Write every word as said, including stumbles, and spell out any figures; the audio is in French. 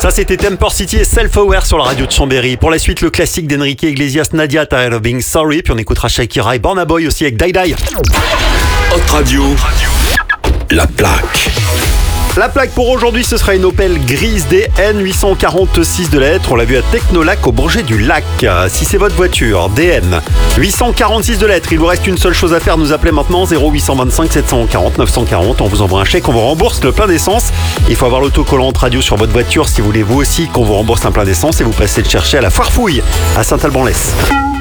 Ça, c'était Temper City et Self-Aware sur la radio de Chambéry. Pour la suite, le classique d'Enrique Iglesias, Nadia, Tired of Being Sorry. Puis on écoutera Shakira et Burna Boy aussi avec Die Die. Hot Radio, la plaque. La plaque pour aujourd'hui, ce sera une Opel grise D N huit cent quarante-six de lettres. On l'a vu à Technolac au Bourget du Lac. Si c'est votre voiture, D N huit cent quarante-six de lettres, il vous reste une seule chose à faire. Nous appeler maintenant zéro huit cent vingt-cinq sept cent quarante neuf cent quarante. On vous envoie un chèque, on vous rembourse le plein d'essence. Il faut avoir l'autocollant radio sur votre voiture si vous voulez vous aussi qu'on vous rembourse un plein d'essence. Et vous passez le chercher à la Foire Fouille à Saint-Alban-l'Hesse.